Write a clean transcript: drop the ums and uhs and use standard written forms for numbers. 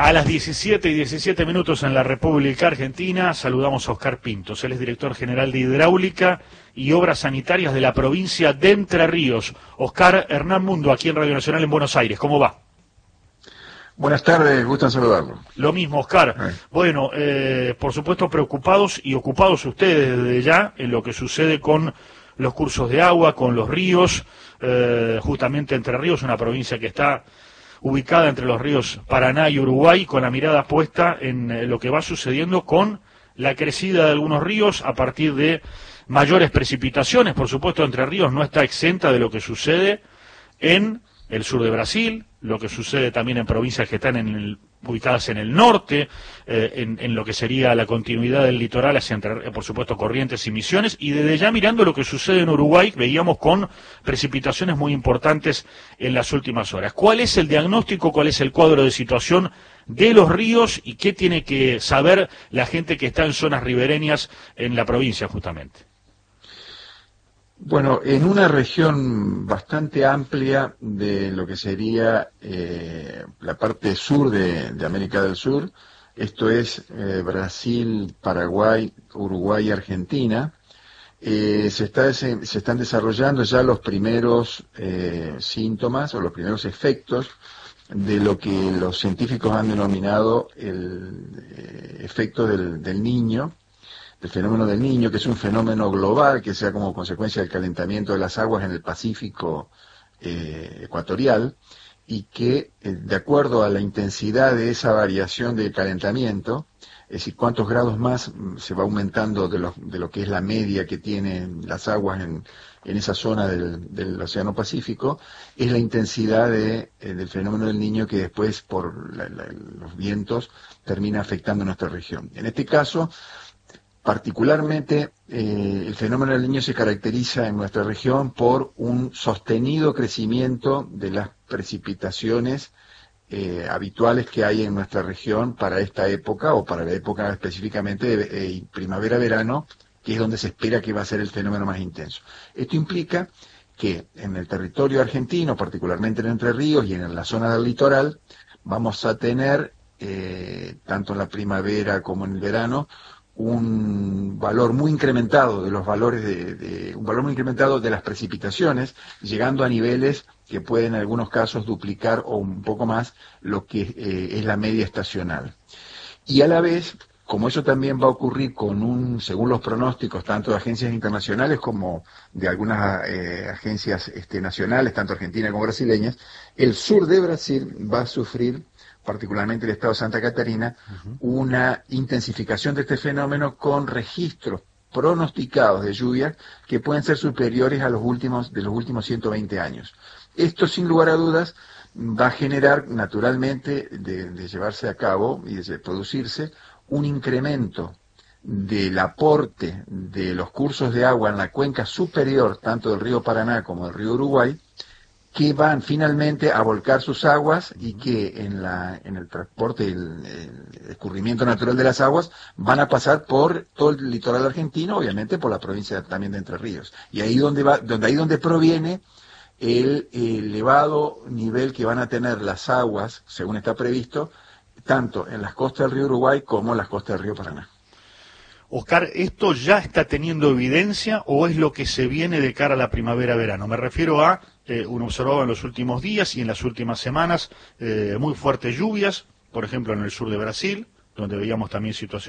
A las 17:17 en la República Argentina, saludamos a Oscar Pintos. Él es director general de Hidráulica y Obras Sanitarias de la provincia de Entre Ríos. Oscar, Hernán Mundo, aquí en Radio Nacional en Buenos Aires. ¿Cómo va? Buenas tardes, gusto en saludarlo. Lo mismo, Oscar. Bueno, por supuesto preocupados y ocupados ustedes desde ya en lo que sucede con los cursos de agua, con los ríos. Justamente Entre Ríos, una provincia que está ubicada entre los ríos Paraná y Uruguay, con la mirada puesta en lo que va sucediendo con la crecida de algunos ríos a partir de mayores precipitaciones. Por supuesto, Entre Ríos no está exenta de lo que sucede en el sur de Brasil, lo que sucede también en provincias que están ubicadas en el norte, en lo que sería la continuidad del litoral hacia, por supuesto, Corrientes y Misiones, y desde ya mirando lo que sucede en Uruguay, veíamos con precipitaciones muy importantes en las últimas horas. ¿Cuál es el diagnóstico, cuál es el cuadro de situación de los ríos y qué tiene que saber la gente que está en zonas ribereñas en la provincia justamente? Bueno, en una región bastante amplia de lo que sería la parte sur de América del Sur, esto es Brasil, Paraguay, Uruguay y Argentina, se están desarrollando ya los primeros síntomas o los primeros efectos de lo que los científicos han denominado el efecto del Niño, el fenómeno del Niño, que es un fenómeno global que se da como consecuencia del calentamiento de las aguas en el Pacífico ecuatorial, y que de acuerdo a la intensidad de esa variación de calentamiento, es decir, cuántos grados más se va aumentando de lo que es la media que tienen las aguas en esa zona del Océano Pacífico, es la intensidad del fenómeno del Niño que después por los vientos termina afectando nuestra región. En este caso, particularmente, el fenómeno del Niño se caracteriza en nuestra región por un sostenido crecimiento de las precipitaciones habituales que hay en nuestra región para esta época, o para la época específicamente de primavera-verano, que es donde se espera que va a ser el fenómeno más intenso. Esto implica que en el territorio argentino, particularmente en Entre Ríos y en la zona del litoral, vamos a tener, tanto en la primavera como en el verano, un valor muy incrementado de los valores un valor muy incrementado de las precipitaciones, llegando a niveles que pueden en algunos casos duplicar o un poco más lo que es la media estacional. Y a la vez, como eso también va a ocurrir según los pronósticos tanto de agencias internacionales como de algunas agencias nacionales, tanto argentinas como brasileñas, el sur de Brasil va a sufrir, particularmente el estado de Santa Catarina, una intensificación de este fenómeno con registros pronosticados de lluvias que pueden ser superiores a los últimos 120 años. Esto, sin lugar a dudas, va a generar naturalmente de llevarse a cabo y de producirse un incremento del aporte de los cursos de agua en la cuenca superior, tanto del río Paraná como del río Uruguay, que van finalmente a volcar sus aguas y que en el transporte, el escurrimiento natural de las aguas, van a pasar por todo el litoral argentino, obviamente por la provincia también de Entre Ríos. Y ahí donde proviene el elevado nivel que van a tener las aguas, según está previsto, tanto en las costas del río Uruguay como en las costas del río Paraná. Oscar, ¿esto ya está teniendo evidencia o es lo que se viene de cara a la primavera-verano? Me refiero a, uno observaba en los últimos días y en las últimas semanas, muy fuertes lluvias, por ejemplo en el sur de Brasil, donde veíamos también situaciones